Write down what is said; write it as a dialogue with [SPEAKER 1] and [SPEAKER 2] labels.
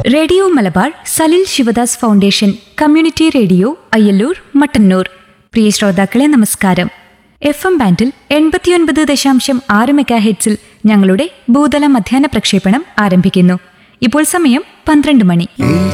[SPEAKER 1] Radio Malabar Salil Sivadas foundation community radio Ayyallur Mattannur. പ്രിയ ശ്രോതാക്കളെ നമസ്കാരം. FM ബാൻഡിൽ 89.6 മെഗാഹെർട്സിൽ ഞങ്ങളുടെ ഭൂതല മധ്യാഹ്ന പ്രക്ഷേപണം ആരംഭിക്കുന്നു. ഇപ്പോൾ സമയം 12 മണി.